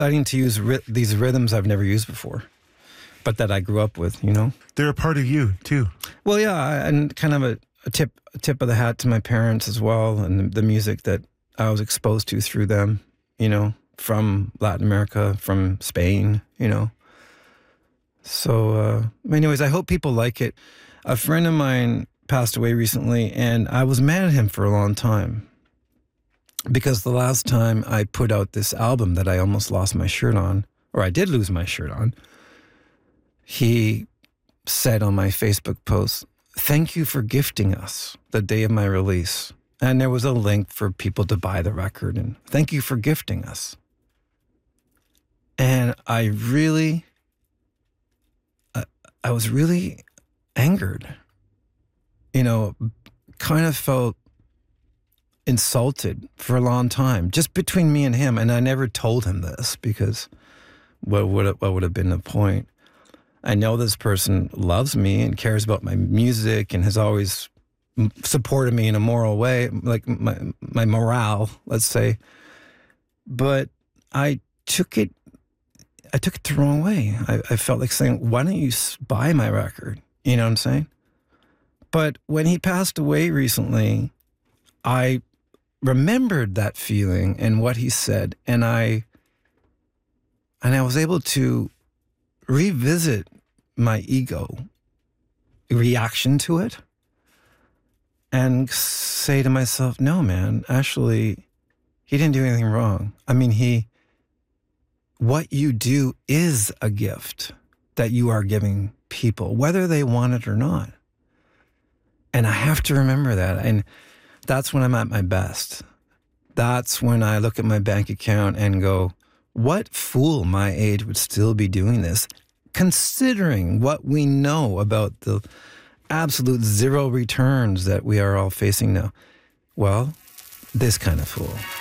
starting to use these rhythms I've never used before, but that I grew up with, you know? They're a part of you, too. Well, yeah, and kind of a tip of the hat to my parents as well, and the music that I was exposed to through them, you know, from Latin America, from Spain, you know. So, anyways, I hope people like it. A friend of mine passed away recently, and I was mad at him for a long time because the last time I put out this album that I almost lost my shirt on, or I did lose my shirt on, he said on my Facebook post, "Thank you for gifting us the day of my release." And there was a link for people to buy the record, and thank you for gifting us. And I was really angered, you know, kind of felt insulted for a long time, just between me and him. And I never told him this because what would have been the point? I know this person loves me and cares about my music and has always supported me in a moral way, like my morale, let's say. But I took it the wrong way. I felt like saying, why don't you buy my record? You know what I'm saying? But when he passed away recently, I remembered that feeling and what he said, and I was able to revisit my ego reaction to it and say to myself, no, man, actually, he didn't do anything wrong. I mean, what you do is a gift that you are giving people, whether they want it or not. And I have to remember that. And that's when I'm at my best. That's when I look at my bank account and go, what fool my age would still be doing this, considering what we know about the absolute zero returns that we are all facing now? Well, this kind of fool.